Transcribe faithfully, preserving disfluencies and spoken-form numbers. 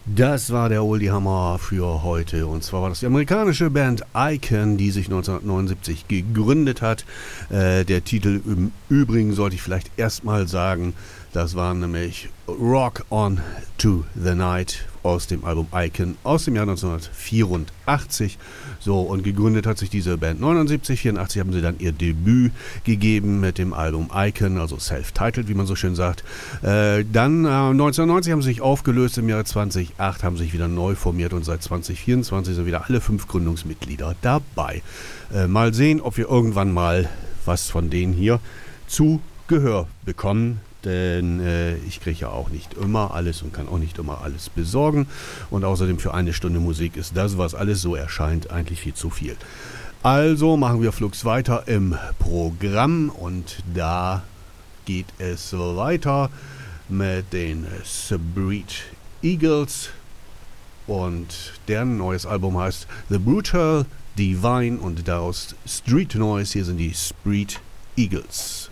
Das war der Oldie Hammer für heute. Und zwar war das die amerikanische Band Icon, die sich neunzehnhundertneunundsiebzig gegründet hat. Äh, der Titel im Übrigen sollte ich vielleicht erstmal sagen. Das war nämlich Rock On to the Night aus dem Album Icon aus dem Jahr neunzehnhundertvierundachtzig. So, und gegründet hat sich diese Band neunundsiebzig. vierundachtzig haben sie dann ihr Debüt gegeben mit dem Album Icon, also self-titled, wie man so schön sagt. Äh, dann äh, neunzehnhundertneunzig haben sie sich aufgelöst, im Jahre zweitausendacht haben sie sich wieder neu formiert und seit zweitausendvierundzwanzig sind wieder alle fünf Gründungsmitglieder dabei. Äh, mal sehen, ob wir irgendwann mal was von denen hier zu Gehör bekommen. Denn äh, ich kriege ja auch nicht immer alles und kann auch nicht immer alles besorgen. Und außerdem für eine Stunde Musik ist das, was alles so erscheint, eigentlich viel zu viel. Also machen wir flugs weiter im Programm. Und da geht es weiter mit den Spirit Eagles. Und deren neues Album heißt The Brutal Divine und daraus Street Noise. Hier sind die Spirit Eagles.